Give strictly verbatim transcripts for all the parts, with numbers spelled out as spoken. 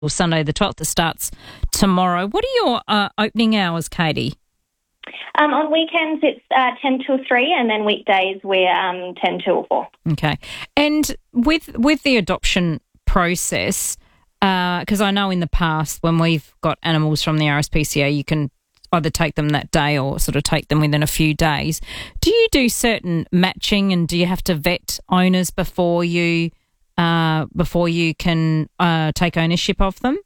Sunday the twelfth. It starts tomorrow. What are your uh, opening hours, Katie? Um, on weekends, it's uh, ten till three, and then weekdays, we're um, ten till four. Okay. And with with the adoption process, because uh, I know in the past when we've got animals from the R S P C A, you can either take them that day or sort of take them within a few days. Do you do certain matching, and do you have to vet owners before you uh, before you can uh, take ownership of them?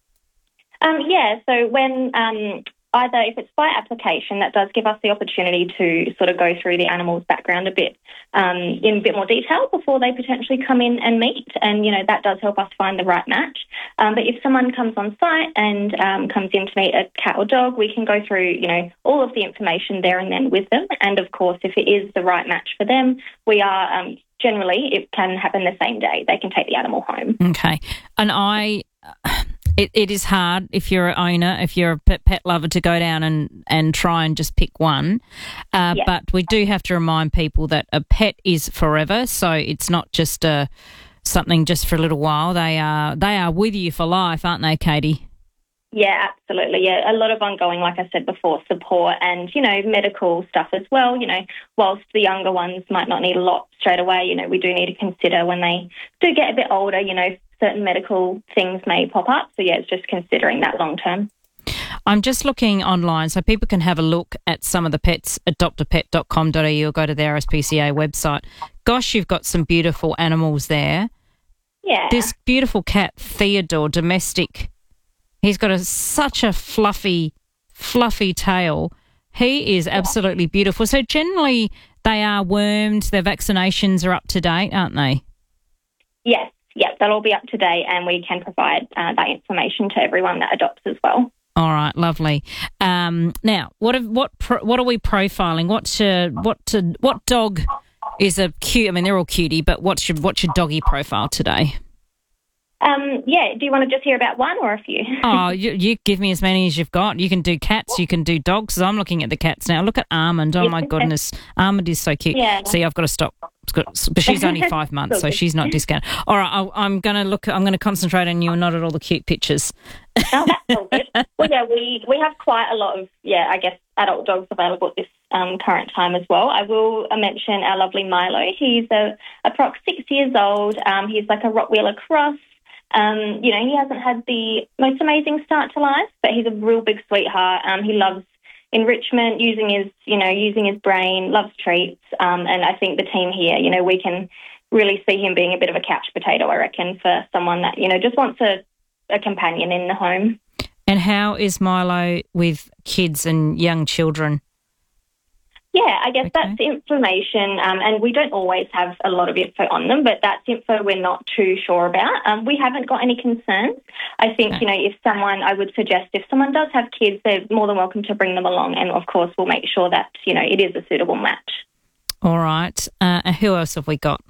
Um, yeah, so when um, either if it's by application, that does give us the opportunity to sort of go through the animal's background a bit um, in a bit more detail before they potentially come in and meet, and, you know, that does help us find the right match. Um, but if someone comes on site and um, comes in to meet a cat or dog, we can go through, you know, all of the information there and then with them. And, of course, if it is the right match for them, we are um, generally, it can happen the same day. They can take the animal home. Okay. And I... It, it is hard if you're an owner, if you're a pet, pet lover, to go down and, and try and just pick one. Uh, Yeah. But we do have to remind people that a pet is forever, so it's not just a, something just for a little while. They are they are with you for life, aren't they, Katie? Yeah, absolutely. Yeah, a lot of ongoing, like I said before, support and, you know, medical stuff as well. You know, whilst the younger ones might not need a lot straight away, you know, we do need to consider when they do get a bit older, you know, certain medical things may pop up. So, yeah, it's just considering that long term. I'm just looking online so people can have a look at some of the pets, adopt a pet dot com dot a u, or go to the R S P C A website. Gosh, you've got some beautiful animals there. Yeah. This beautiful cat, Theodore, domestic. He's got a, such a fluffy, fluffy tail. He is absolutely beautiful. So generally they are wormed, their vaccinations are up to date, aren't they? Yes. Yeah, that'll all be up to date, and we can provide uh, that information to everyone that adopts as well. All right, lovely. Um, now, what have, what pro, what are we profiling? What's your, what to, what dog is a cute? I mean, they're all cutie, but what's your what's your doggy profile today? Um, yeah, do you want to just hear about one or a few? Oh, you, you give me as many as you've got. You can do cats, you can do dogs. I'm looking at the cats now. Look at Almond. Oh, my goodness. Almond is so cute. Yeah. See, I've got to stop. It's got, but she's only five months, so she's not discounted. All right, I'll, I'm going to look. I'm going to concentrate on you and not at all the cute pictures. Oh, that's all good. Well, yeah, we, we have quite a lot of, yeah, I guess, adult dogs available at this um, current time as well. I will uh, mention our lovely Milo. He's a, approx six years old. Um, he's like a Rottweiler cross. Um, you know, he hasn't had the most amazing start to life, but he's a real big sweetheart. Um, he loves enrichment, using his, you know, using his brain, loves treats. Um, and I think the team here, you know, we can really see him being a bit of a couch potato, I reckon, for someone that, you know, just wants a, a companion in the home. And how is Milo with kids and young children? Yeah, I guess Okay. that's the information, um, and we don't always have a lot of info on them, but that's info we're not too sure about. Um, we haven't got any concerns. I think, Okay. you know, if someone, I would suggest if someone does have kids, they're more than welcome to bring them along, and, of course, we'll make sure that, you know, it is a suitable match. All right. Uh, and who else have we got?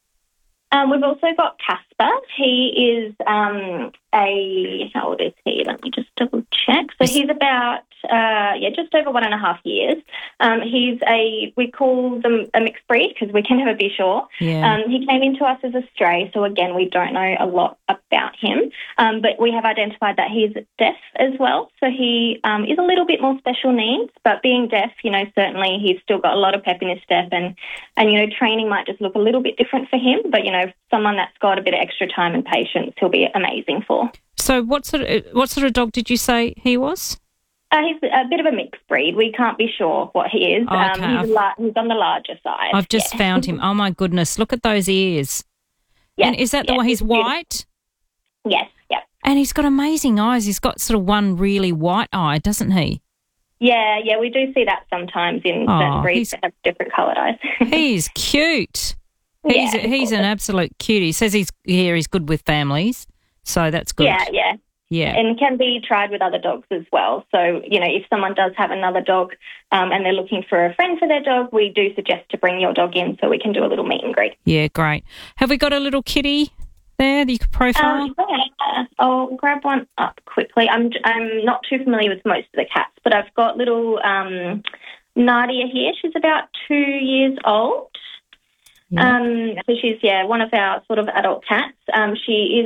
Um, we've also got Casper. He is um, a, how old is he? Let me just double check. So he's about, uh, yeah, just over one and a half years. Um, he's a, we call them a mixed breed because we can never be sure. Yeah. Um, he came into us as a stray, so again, we don't know a lot about him, um, but we have identified that he's deaf as well. So he um, is a little bit more special needs, but being deaf, you know, certainly he's still got a lot of pep in his step, and, and you know, training might just look a little bit different for him, but, you know, someone that's got a bit of extra time and patience, he'll be amazing for. So what sort of what sort of dog did you say he was? Uh, he's a bit of a mixed breed. We can't be sure what he is. Oh, okay. um, he's, la- he's on the larger side. I've just yeah. found him. Oh, my goodness. Look at those ears. Yeah, And is that the yeah, one? He's beautiful. white? Yes, yeah. And he's got amazing eyes. He's got sort of one really white eye, doesn't he? Yeah, yeah, we do see that sometimes in Oh, certain breeds he's- that have different coloured eyes. He's cute. He's Yeah, he's an absolute cutie. He says he's here. He's good with families, so that's good. Yeah, yeah. Yeah. And can be tried with other dogs as well. So, you know, if someone does have another dog um, and they're looking for a friend for their dog, we do suggest to bring your dog in so we can do a little meet and greet. Yeah, great. Have we got a little kitty there that you could profile? Um, yeah, I'll grab one up quickly. I'm I'm not too familiar with most of the cats, but I've got little um, Nadia here. She's about two years old. Yeah. Um, so she's, yeah, one of our sort of adult cats. Um, she is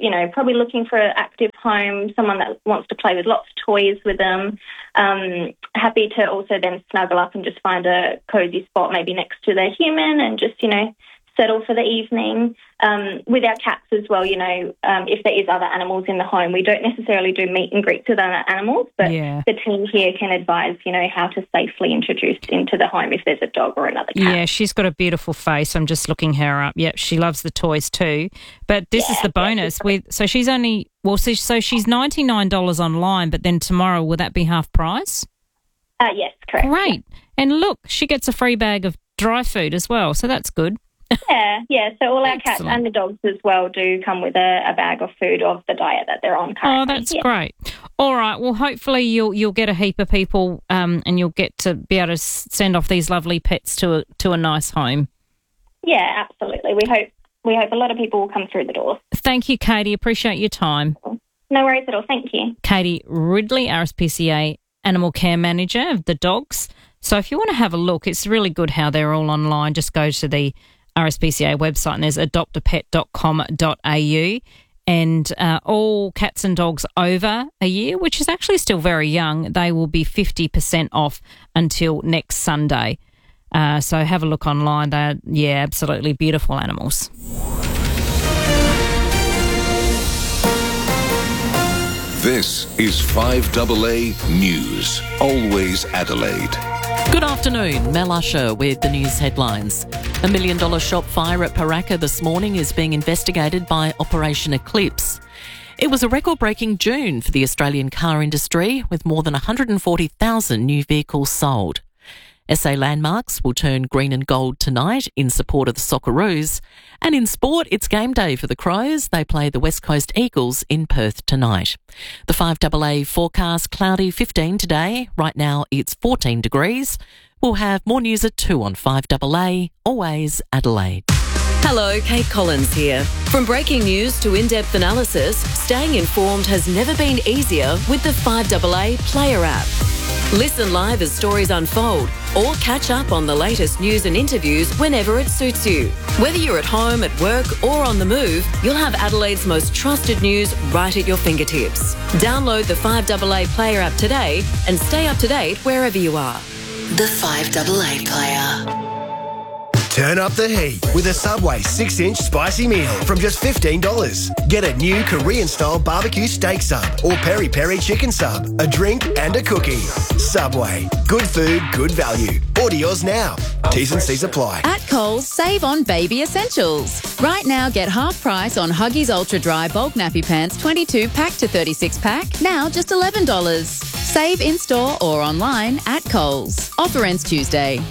you know, probably looking for an active home, someone that wants to play with lots of toys with them. Um, happy to also then snuggle up and just find a cosy spot maybe next to their human and just, you know, settle for the evening. Um, with our cats as well, you know, um, if there is other animals in the home, we don't necessarily do meet and greets with other animals, but yeah. the team here can advise, you know, how to safely introduce into the home if there's a dog or another cat. Yeah, she's got a beautiful face. I'm just looking her up. Yep, she loves the toys too. But this Yeah, is the bonus. with So she's only, well, so, so she's ninety-nine dollars online, but then tomorrow, will that be half price? Uh, yes, correct. Great. And look, she gets a free bag of dry food as well, so that's good. Yeah, yeah. So all our cats Excellent. and the dogs as well do come with a, a bag of food of the diet that they're on currently. Oh, that's yeah. great. All right. Well, hopefully you'll you'll get a heap of people, um, and you'll get to be able to s- send off these lovely pets to a to a nice home. Yeah, absolutely. We hope we hope a lot of people will come through the doors. Thank you, Katie. Appreciate your time. No worries at all. Thank you. Katie Ridley, R S P C A Animal Care Manager of the dogs. So if you want to have a look, it's really good how they're all online. Just go to the R S P C A website and there's adopt a pet dot com dot a u, and uh, all cats and dogs over a year, which is actually still very young, they will be fifty percent off until next Sunday. Uh, so have a look online. They're, yeah, absolutely beautiful animals. This is five A A News, always Adelaide. Good afternoon, Mel Usher with the news headlines. A million dollar shop fire at Paraka this morning is being investigated by Operation Eclipse. It was a record-breaking June for the Australian car industry, with more than one hundred forty thousand new vehicles sold. S A Landmarks will turn green and gold tonight in support of the Socceroos. And in sport, it's game day for the Crows. They play the West Coast Eagles in Perth tonight. The five A A forecast, cloudy fifteen today. Right now it's fourteen degrees. We'll have more news at two on five A A, always Adelaide. Hello, Kate Collins here. From breaking news to in-depth analysis, staying informed has never been easier with the five A A Player app. Listen live as stories unfold or catch up on the latest news and interviews whenever it suits you. Whether you're at home, at work or on the move, you'll have Adelaide's most trusted news right at your fingertips. Download the five A A Player app today and stay up to date wherever you are. The five A A Player. Turn up the heat with a Subway six inch spicy meal from just fifteen dollars. Get a new Korean-style barbecue steak sub or peri-peri chicken sub, a drink and a cookie. Subway. Good food, good value. Order yours now. T's and C's apply. At Coles, save on baby essentials. Right now, get half price on Huggies Ultra Dry Bulk Nappy Pants twenty-two pack to thirty-six pack, now just eleven dollars. Save in-store or online at Coles. Offer ends Tuesday.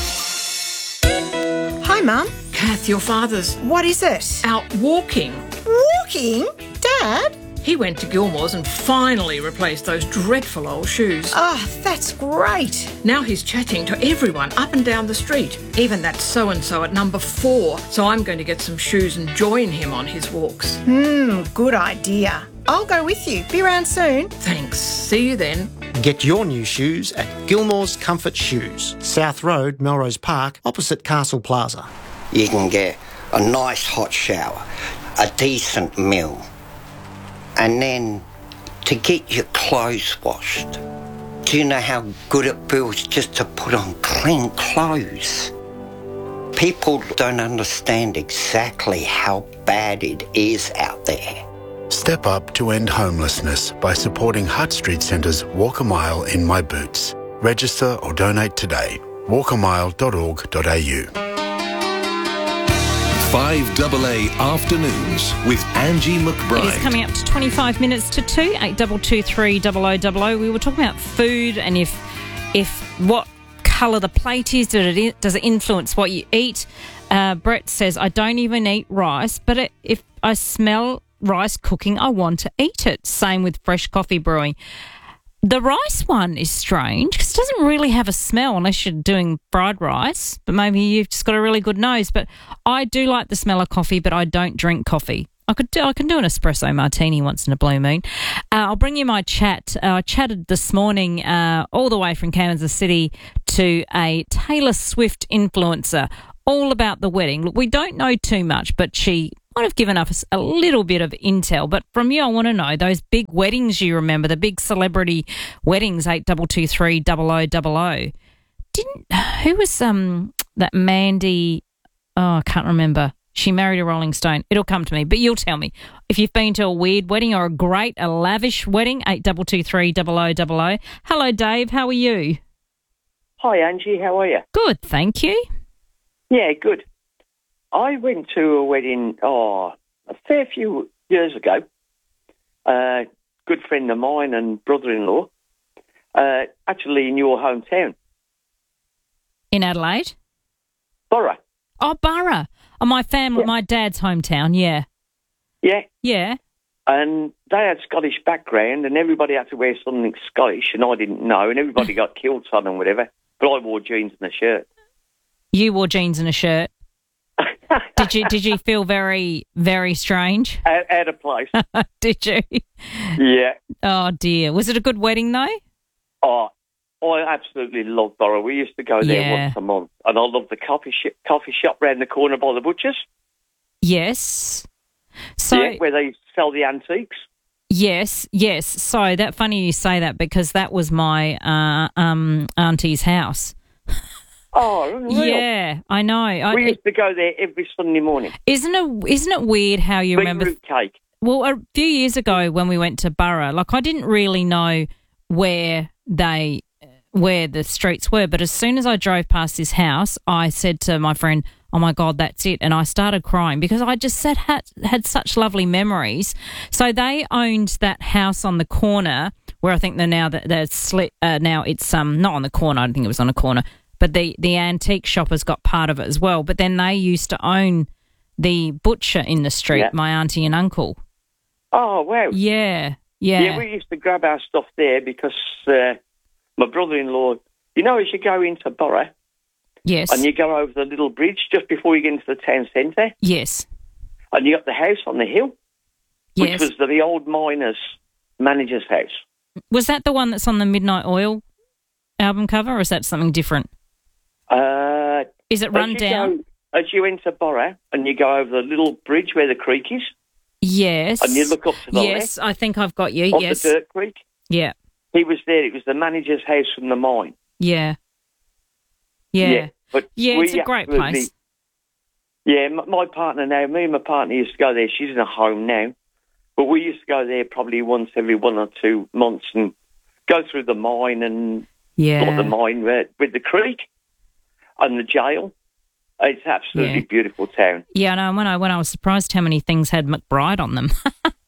Hi, Mum. Kath, your father's What is it? out walking. Walking? Dad? He went to Gilmore's and finally replaced those dreadful old shoes. Oh, that's great. Now he's chatting to everyone up and down the street, even that so-and-so at number four. So I'm going to get some shoes and join him on his walks. Hmm, good idea. I'll go with you. Be around soon. Thanks. See you then. Get your new shoes at Gilmore's Comfort Shoes, South Road, Melrose Park, opposite Castle Plaza. You can get a nice hot shower, a decent meal, and then to get your clothes washed. Do you know how good it feels just to put on clean clothes? People don't understand exactly how bad it is out there. Step up to end homelessness by supporting Hutt Street Centre's Walk a Mile in My Boots. Register or donate today. walk a mile dot org dot a u. five A A Afternoons with Angie McBride. It is coming up to twenty-five minutes to two, eight two two three double oh double oh. We were talking about food and if if what colour the plate is, does it, does it influence what you eat? Uh, Brett says, I don't even eat rice, but it, if I smell rice cooking, I want to eat it. Same with fresh coffee brewing. The rice one is strange because it doesn't really have a smell unless you're doing fried rice, but maybe you've just got a really good nose. But I do like the smell of coffee, but I don't drink coffee. I could do, I can do an espresso martini once in a blue moon. Uh, I'll bring you my chat. Uh, I chatted this morning uh, all the way from Kansas City to a Taylor Swift influencer all about the wedding. Look, we don't know too much, but she kind of given us a little bit of intel, but from you, I want to know those big weddings you remember, the big celebrity weddings, eight two two three double oh double oh. Didn't who was um that Mandy? Oh, I can't remember. She married a Rolling Stone. It'll come to me, but you'll tell me if you've been to a weird wedding or a great, a lavish wedding. Eight two two three double oh double oh. Hello, Dave. How are you? Hi, Angie. How are you? Good, thank you. Yeah, good. I went to a wedding, oh, a fair few years ago. A uh, good friend of mine and brother-in-law, uh, actually in your hometown. In Adelaide? Borough. Oh, Borough. Oh, my family, yeah. my dad's hometown, yeah. Yeah. Yeah. And they had Scottish background and everybody had to wear something Scottish and I didn't know and everybody got kilts on and whatever, but I wore jeans and a shirt. You wore jeans and a shirt? Did you Did you feel very, very strange? Out, out of place. Did you? Yeah. Oh, dear. Was it a good wedding, though? Oh, I absolutely love Borough. We used to go there Yeah. once a month, and I love the coffee sh- coffee shop round the corner by the butchers. Yes. So Yeah, where they sell the antiques. yes, yes. So that funny you say that because that was my uh, um auntie's house. Oh, unreal. Yeah, I know. I, We used to go there every Sunday morning. Isn't it isn't it weird how you remember? Beetroot cake. Well, a few years ago when we went to Borough, like I didn't really know where they where the streets were, but as soon as I drove past this house, I said to my friend, "Oh my God, that's it!" And I started crying because I just said had had such lovely memories. So they owned that house on the corner where I think they're now that they're slit. Uh, now it's um not on the corner. I don't think it was on a corner, but the the antique shop has got part of it as well. But then they used to own the butcher in the street, Yeah. my auntie and uncle. Oh, wow. Yeah, yeah. Yeah, we used to grab our stuff there because uh, my brother-in-law, you know, as you go into Borough, Yes. and you go over the little bridge just before you get into the town centre, Yes. and you got the house on the hill, which Yes. was the, the old miners' manager's house. Was that the one that's on the Midnight Oil album cover, or is that something different? Uh, Is it run as you down? go- as you enter Borough and you go over the little bridge where the creek is, Yes. and you look up to the Yes, I think I've got you. left of Yes. the dirt creek, Yeah. he was there. It was the manager's house from the mine. Yeah. Yeah. Yeah, but Yeah, it's we a great absolutely- place. Yeah, my, my partner now, me and my partner used to go there. She's in a home now, but we used to go there probably once every one or two months and go through the mine and Yeah. not the mine with, with the creek and the jail. It's absolutely Yeah. beautiful town. Yeah, no, when I when I was surprised how many things had McBride on them.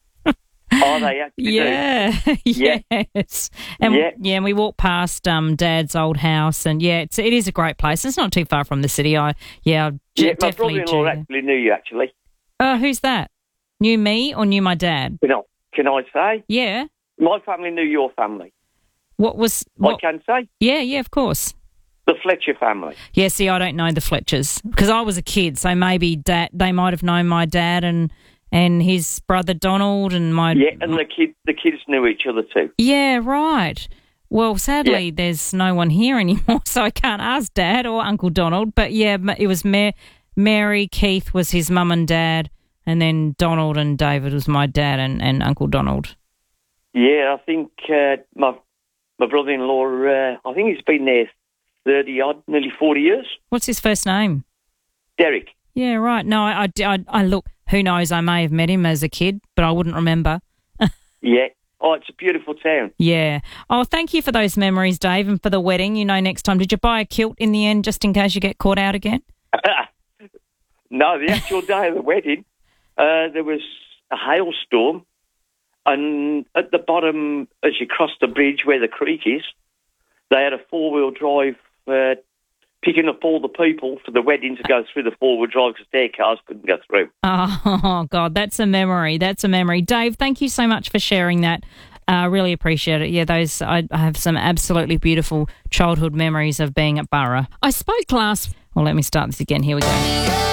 Oh, they actually do. Yeah. Yeah. Yes. And Yeah. yeah, and we walked past um Dad's old house, and yeah, it's it is a great place. It's not too far from the city. I yeah, j- Yeah, my definitely. brother-in-law do. actually knew you, actually. Oh, who's that? Knew me or knew my dad? Can I, can I say? Yeah. My family knew your family. What was? What, I can say. yeah, yeah, of course. The Fletcher family. Yeah, see, I don't know the Fletchers because I was a kid, so maybe dad they might have known my dad and and his brother Donald and my Yeah, and the kid, the kids knew each other too. Yeah, right. Well, sadly, Yeah. there's no one here anymore, so I can't ask Dad or Uncle Donald. But yeah, ma- it was Ma- Mary, Keith was his mum and dad, and then Donald and David was my dad and, and Uncle Donald. Yeah, I think uh, my my brother-in-law. Uh, I think he's been there thirty odd, nearly forty years. What's his first name? Derek. Yeah, right. No, I, I, I, I look. Who knows? I may have met him as a kid, but I wouldn't remember. Yeah. Oh, it's a beautiful town. Yeah. Oh, thank you for those memories, Dave, and for the wedding. You know, next time, did you buy a kilt in the end, just in case you get caught out again? No, the actual day of the wedding, uh, there was a hailstorm, and at the bottom, as you cross the bridge where the creek is, they had a four-wheel drive uh, picking up all the people for the wedding to go through the four-wheel drive because their cars couldn't go through. Oh, God, that's a memory. That's a memory. Dave, thank you so much for sharing that. I uh, really appreciate it. Yeah, those I, I have some absolutely beautiful childhood memories of being at Borough. I spoke last... Well, let me start this again. Here we go.